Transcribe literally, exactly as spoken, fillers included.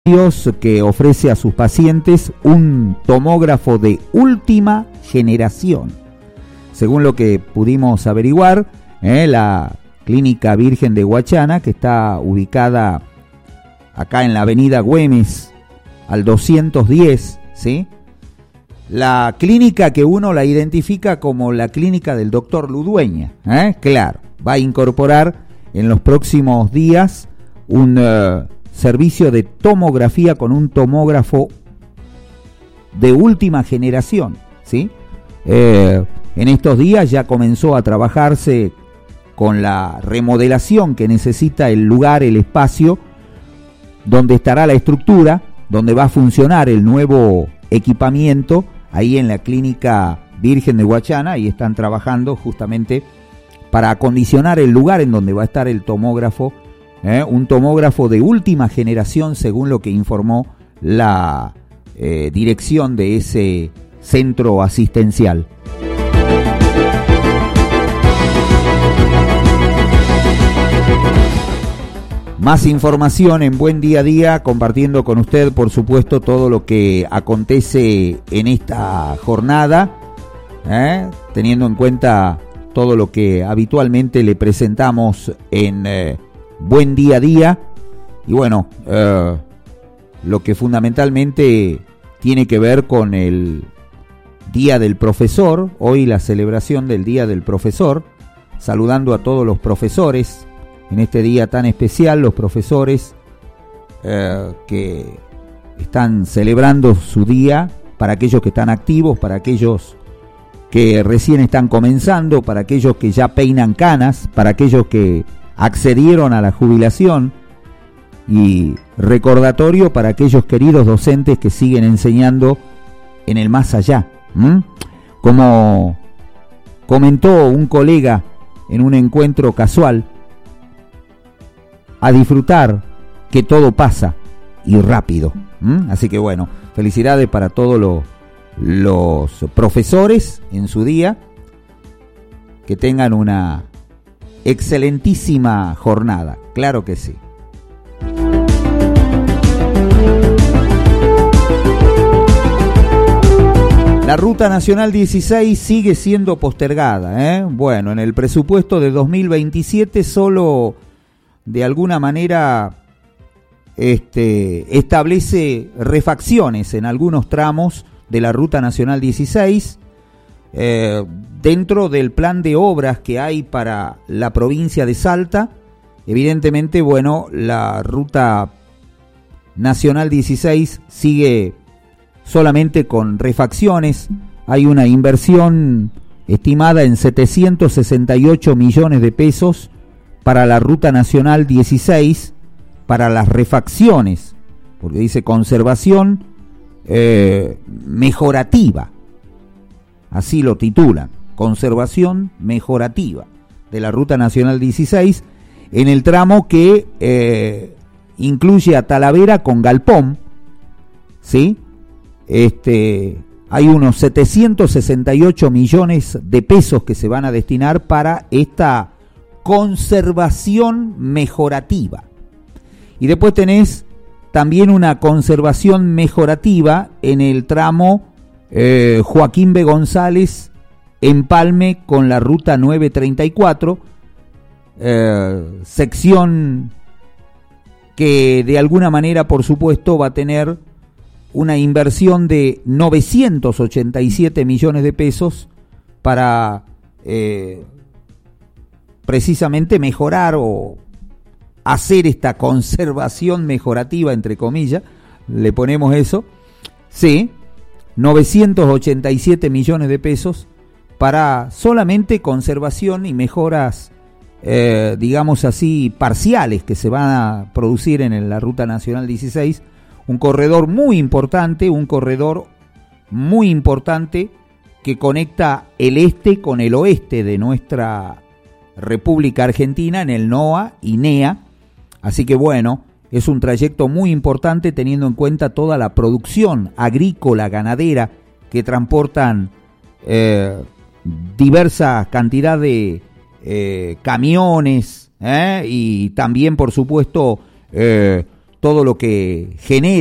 que ofrece a sus pacientes un tomógrafo de última generación. Según lo que pudimos averiguar, eh, la Clínica Virgen de Guachana, que está ubicada acá en la avenida Güemes, al doscientos diez, ¿sí? La clínica que uno la identifica como la clínica del doctor Ludueña, ¿eh? Claro, va a incorporar en los próximos días un uh, servicio de tomografía con un tomógrafo de última generación, ¿sí? Eh, en estos días ya comenzó a trabajarse con la remodelación que necesita el lugar, el espacio donde estará la estructura, donde va a funcionar el nuevo equipamiento, ahí en la Clínica Virgen de Guachana, y están trabajando justamente para acondicionar el lugar en donde va a estar el tomógrafo, eh, un tomógrafo de última generación, según lo que informó la eh, dirección de ese centro asistencial. Más información en Buen Día a Día, compartiendo con usted, por supuesto, todo lo que acontece en esta jornada, ¿eh? teniendo en cuenta todo lo que habitualmente le presentamos en eh, Buen Día a Día. Y bueno, eh, lo que fundamentalmente tiene que ver con el Día del Profesor, hoy la celebración del Día del Profesor, saludando a todos los profesores en este día tan especial, los profesores eh, que están celebrando su día, para aquellos que están activos, para aquellos que recién están comenzando, para aquellos que ya peinan canas, para aquellos que accedieron a la jubilación, y recordatorio para aquellos queridos docentes que siguen enseñando en el más allá. ¿Mm? Como comentó un colega en un encuentro casual, a disfrutar que todo pasa y rápido. ¿Mm? Así que bueno, felicidades para todos los, los profesores en su día, que tengan una excelentísima jornada, claro que sí. La Ruta Nacional dieciséis sigue siendo postergada, ¿eh? Bueno, en el presupuesto de dos mil veintisiete solo de alguna manera este, establece refacciones en algunos tramos de la Ruta Nacional dieciséis, eh, dentro del plan de obras que hay para la provincia de Salta. Evidentemente, bueno, la Ruta Nacional dieciséis sigue solamente con refacciones. Hay una inversión estimada en setecientos sesenta y ocho millones de pesos para la Ruta Nacional dieciséis, para las refacciones, porque dice conservación eh, mejorativa, así lo titulan, conservación mejorativa de la Ruta Nacional dieciséis, en el tramo que eh, incluye a Talavera con Galpón, ¿sí? Este, hay unos setecientos sesenta y ocho millones de pesos que se van a destinar para esta conservación mejorativa. Y después tenés también una conservación mejorativa en el tramo eh, Joaquín B. González, Empalme con la Ruta nueve treinta y cuatro, eh, sección que de alguna manera, por supuesto, va a tener una inversión de novecientos ochenta y siete millones de pesos para eh, precisamente mejorar o hacer esta conservación mejorativa, entre comillas, le ponemos eso, sí, novecientos ochenta y siete millones de pesos para solamente conservación y mejoras, eh, digamos así, parciales que se van a producir en la Ruta Nacional dieciséis, un corredor muy importante, un corredor muy importante que conecta el este con el oeste de nuestra República Argentina, en el NOA y NEA. Así que bueno, es un trayecto muy importante teniendo en cuenta toda la producción agrícola, ganadera, que transportan eh, diversa cantidad de eh, camiones, eh, y también, por supuesto, eh, todo lo que genera